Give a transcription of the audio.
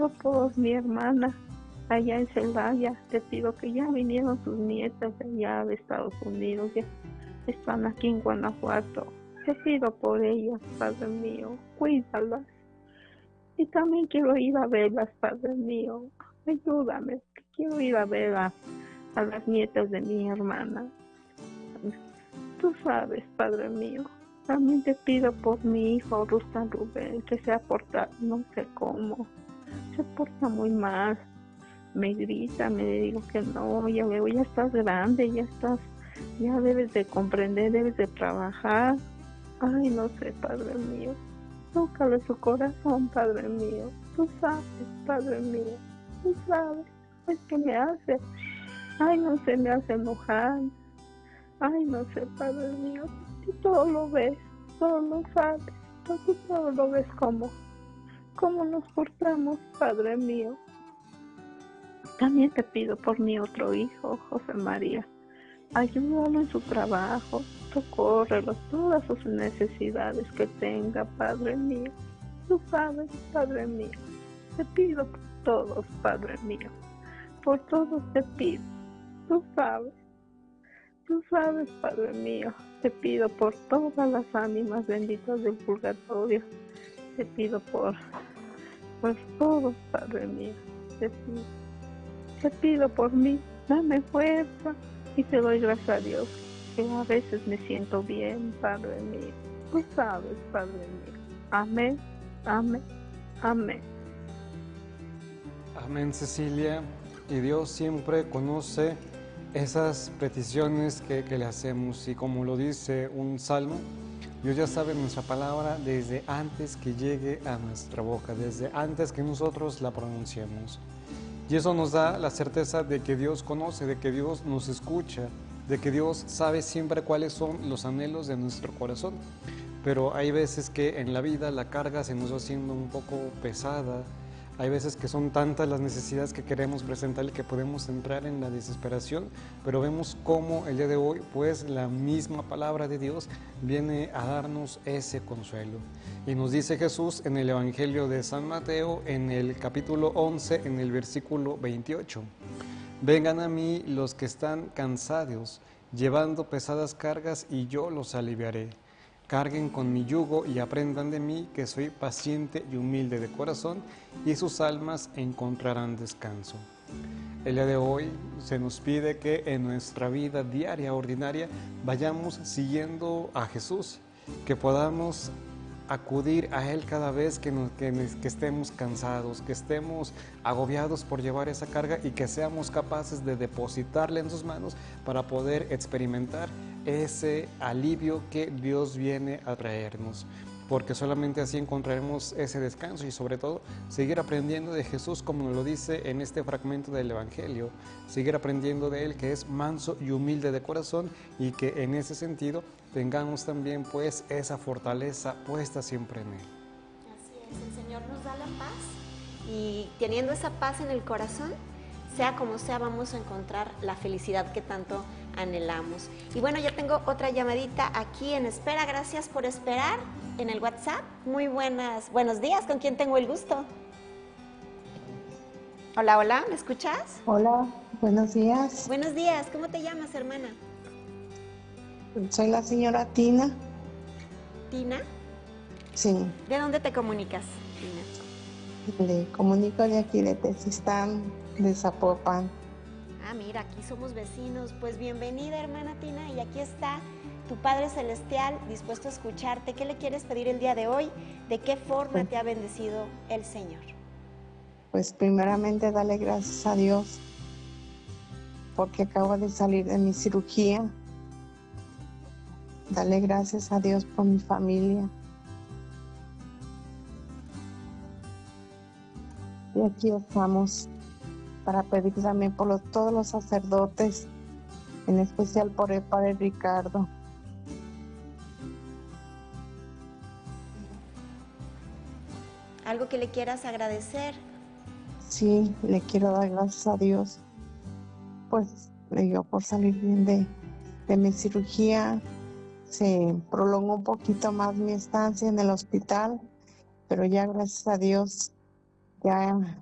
por mi hermana allá en Celaya. Te pido que ya vinieron sus nietas de allá de Estados Unidos, ya están aquí en Guanajuato. Te pido por ellas, Padre mío, cuídalas. Y también quiero ir a verlas, Padre mío. Ayúdame, quiero ir a ver a las nietas de mi hermana. Tú sabes, Padre mío. También te pido por mi hijo Rustan Rubén, que se ha portado, no sé cómo, se porta muy mal. Me grita, me digo que no, ya veo, ya estás grande, ya debes de comprender, debes de trabajar. Ay, no sé, Padre mío. Tócale su corazón, Padre mío. Tú sabes, Padre mío. Tú sabes. Es que me hace. Ay, no sé, me hace enojar. Ay, no sé, Padre mío. Tú todo lo ves, todo lo sabes. Tú todo lo ves cómo nos portamos, Padre mío. También te pido por mi otro hijo, José María. Ayúdalo en su trabajo, socórrelo todas sus necesidades que tenga, Padre mío. Tú sabes, Padre mío. Te pido por todos, Padre mío. Por todos te pido. Tú sabes, Padre mío. Te pido por todas las ánimas benditas del purgatorio. Te pido por todos, Padre mío. Te pido por mí. Dame fuerza. Y te doy gracias a Dios, que a veces me siento bien, Padre mío. Tú sabes, Padre mío. Amén, amén, amén. Amén, Cecilia. Y Dios siempre conoce esas peticiones que le hacemos. Y como lo dice un salmo, Dios ya sabe nuestra palabra desde antes que llegue a nuestra boca, desde antes que nosotros la pronunciemos. Y eso nos da la certeza de que Dios conoce, de que Dios nos escucha, de que Dios sabe siempre cuáles son los anhelos de nuestro corazón. Pero hay veces que en la vida la carga se nos va haciendo un poco pesada. Hay veces que son tantas las necesidades que queremos presentarle que podemos entrar en la desesperación, pero vemos cómo el día de hoy, pues la misma palabra de Dios viene a darnos ese consuelo. Y nos dice Jesús en el Evangelio de San Mateo, en el capítulo 11, en el versículo 28. Vengan a mí los que están cansados, llevando pesadas cargas, y yo los aliviaré. Carguen con mi yugo y aprendan de mí, que soy paciente y humilde de corazón, y sus almas encontrarán descanso. El día de hoy se nos pide que en nuestra vida diaria, ordinaria, vayamos siguiendo a Jesús, que podamos acudir a Él cada vez que estemos cansados, que estemos agobiados por llevar esa carga y que seamos capaces de depositarle en sus manos para poder experimentar ese alivio que Dios viene a traernos, porque solamente así encontraremos ese descanso y sobre todo seguir aprendiendo de Jesús, como nos lo dice en este fragmento del Evangelio, seguir aprendiendo de Él, que es manso y humilde de corazón, y que en ese sentido tengamos también pues esa fortaleza puesta siempre en Él. Así es, el Señor nos da la paz y teniendo esa paz en el corazón, sea como sea, vamos a encontrar la felicidad que tanto anhelamos. Y bueno, ya tengo otra llamadita aquí en espera. Gracias por esperar en el WhatsApp. Muy buenos días. ¿Con quién tengo el gusto? Hola, hola, ¿me escuchas? Hola, buenos días. Buenos días. ¿Cómo te llamas, hermana? Soy la señora Tina. ¿Tina? Sí. ¿De dónde te comunicas, Tina? Le comunico de aquí de Tezistán, de Zapopan. Ah, mira, aquí somos vecinos. Pues bienvenida, hermana Tina, y aquí está tu Padre Celestial dispuesto a escucharte. ¿Qué le quieres pedir el día de hoy? ¿De qué forma te ha bendecido el Señor? Pues primeramente dale gracias a Dios porque acabo de salir de mi cirugía. Dale gracias a Dios por mi familia. Y aquí estamos para pedir también por todos los sacerdotes, en especial por el Padre Ricardo. ¿Algo que le quieras agradecer? Sí, le quiero dar gracias a Dios, pues le digo, por salir bien de mi cirugía. Se prolongó un poquito más mi estancia en el hospital, pero ya gracias a Dios ya